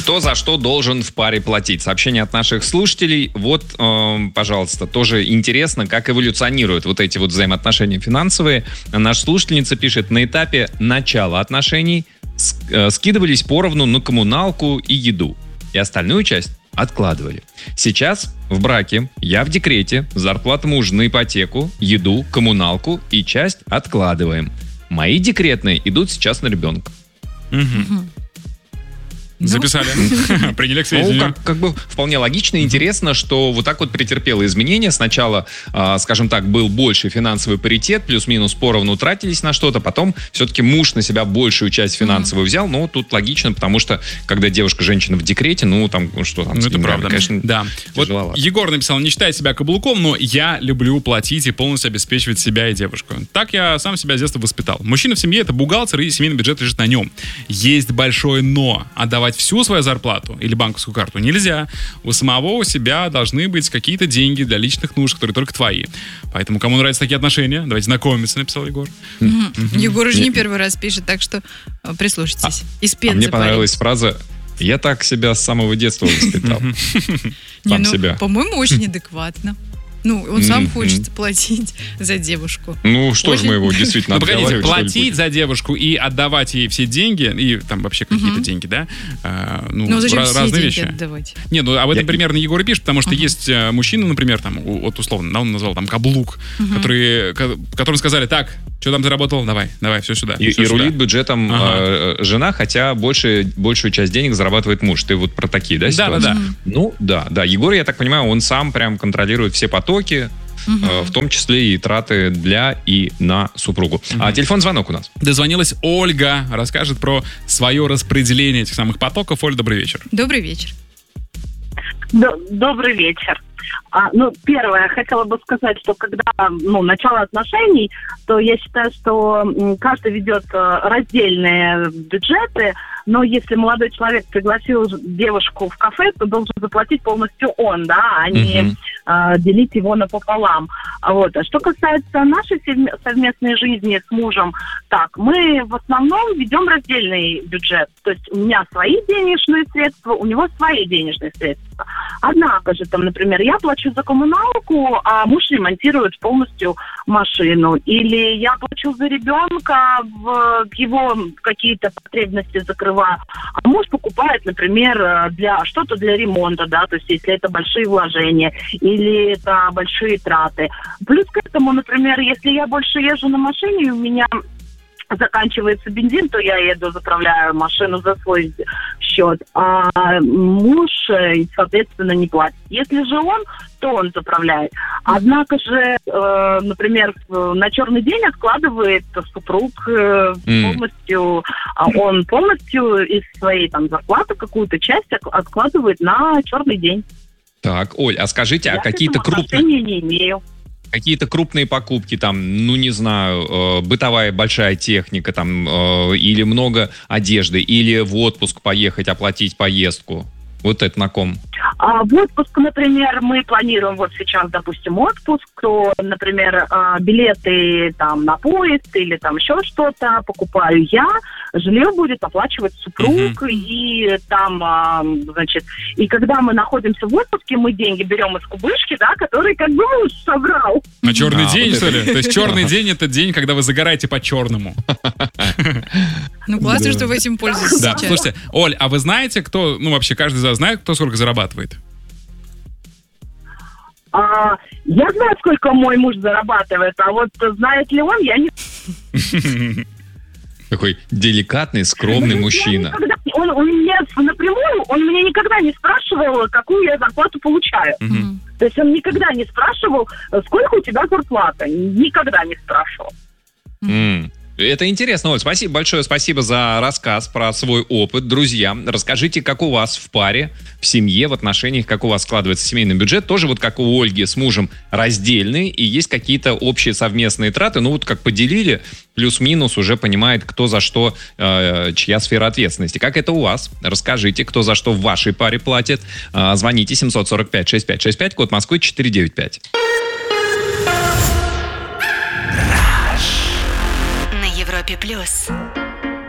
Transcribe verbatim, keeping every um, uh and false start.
Кто за что должен в паре платить? Сообщение от наших слушателей. Вот, э, пожалуйста, тоже интересно, как эволюционируют вот эти вот взаимоотношения финансовые. Наша слушательница пишет: на этапе начала отношений скидывались поровну на коммуналку и еду, и остальную часть откладывали. Сейчас в браке, я в декрете, зарплата мужа на ипотеку, еду, коммуналку и часть откладываем. Мои декретные идут сейчас на ребенка. Угу. Записали. Приняли к сведению. Ну, как, как бы вполне логично и интересно, что вот так вот претерпело изменения. Сначала, э, скажем так, был больше финансовый паритет, плюс-минус поровну тратились на что-то. Потом все-таки муж на себя большую часть финансовую взял. Но тут логично, потому что, когда девушка, женщина в декрете, ну, там, ну, что там, ну, с это деньгами, правда. конечно, да. Вот Егор написал: не считай себя каблуком, но я люблю платить и полностью обеспечивать себя и девушку. Так я сам себя с детства воспитал. Мужчина в семье — это бухгалтер, и семейный бюджет лежит на нем. Есть большое но. Отдавать всю свою зарплату или банковскую карту нельзя. У самого у себя должны быть какие-то деньги для личных нужд, которые только твои. Поэтому, кому нравятся такие отношения, давайте знакомиться, написал Егор. Mm-hmm. Mm-hmm. Егор уже не первый раз пишет, так что прислушайтесь. А, Из пензы а мне парень. понравилась фраза: я так себя с самого детства воспитал. Сам себя. По-моему, очень адекватно. Ну, он сам mm-hmm. хочет платить за девушку. Ну, что Очень... ж мы его действительно ну, погодите, платить будет? за девушку и отдавать ей все деньги, и там вообще какие-то mm-hmm. деньги, да? А, ну, ну, зачем ra- все разные деньги вещи. отдавать? Не, ну, об этом Я... примерно Егор и пишет, потому что uh-huh. есть мужчина, например, там, вот условно, да, он назвал там каблук, uh-huh. которые, которым сказали: так, что там заработал, давай, давай, все сюда. И, все и сюда. рулит бюджетом ага. э, жена, хотя больше, большую часть денег зарабатывает муж. Ты вот про такие, да, ситуации? Да, да, да. Ну, да, да. Егор, я так понимаю, он сам прям контролирует все потоки, угу. э, в том числе и траты для и на супругу. Угу. А телефон-звонок у нас. Дозвонилась Ольга, расскажет про свое распределение этих самых потоков. Оль, добрый вечер. Добрый вечер. Добрый вечер. А, ну, первое, хотела бы сказать, что когда, ну, начало отношений, то я считаю, что м, каждый ведет э, раздельные бюджеты, но если молодой человек пригласил девушку в кафе, то должен заплатить полностью он, да, а не Mm-hmm. э, делить его напополам. Вот. А что касается нашей совместной жизни с мужем, так, мы в основном ведем раздельный бюджет. То есть у меня свои денежные средства, у него свои денежные средства. Однако же, там, например, я плачу за коммуналку, а муж ремонтирует полностью машину. Или я плачу за ребенка, в его какие-то потребности закрываю, а муж покупает, например, для что-то для ремонта, да, то есть если это большие вложения или это большие траты. Плюс к этому, например, если я больше езжу на машине, и у меня заканчивается бензин, то я еду, заправляю машину за свой счет, а муж, соответственно, не платит. Если же он, то он заправляет. Однако же, э, например, на черный день откладывает супруг э, mm. полностью, он полностью из своей там зарплаты какую-то часть откладывает на черный день. Так, Оль, а скажите, я а какие-то крупные... не имею. Какие-то крупные покупки, там, ну, не знаю, э, бытовая большая техника, там, э, или много одежды, или в отпуск поехать, оплатить поездку. Вот это на ком? А в отпуск, например, мы планируем вот сейчас, допустим, отпуск, то, например, билеты там на поезд или там еще что-то покупаю я, жилье будет оплачивать супруг, uh-huh. и там, значит, и когда мы находимся в отпуске, мы деньги берем из кубышки, да, который как бы муж собрал. На черный а, день, вот что ли? То есть черный день — это день, когда вы загораете по-черному. Ну, классно, что вы этим пользуетесь Да, сейчас. слушайте, Оль, а вы знаете, кто, ну, вообще каждый из вас знает, кто сколько зарабатывает? А, я знаю, сколько мой муж зарабатывает, а вот знает ли он, я не... Такой деликатный, скромный ну, мужчина. Никогда, он, он мне напрямую, он меня никогда не спрашивал, какую я зарплату получаю. Угу. То есть он никогда не спрашивал, сколько у тебя зарплата. Никогда не спрашивал. Mm. Это интересно, Оль. Спасибо большое, спасибо за рассказ про свой опыт. Друзья, расскажите, как у вас в паре, в семье, в отношениях, как у вас складывается семейный бюджет. Тоже вот как у Ольги с мужем раздельный, и есть какие-то общие совместные траты. Ну вот как поделили, плюс-минус уже понимает, кто за что, э, чья сфера ответственности. Как это у вас? Расскажите, кто за что в вашей паре платит. Э, звоните семь сорок пять шестьдесят пять шестьдесят пять, код Москвы четыре девять пять. Европе плюс.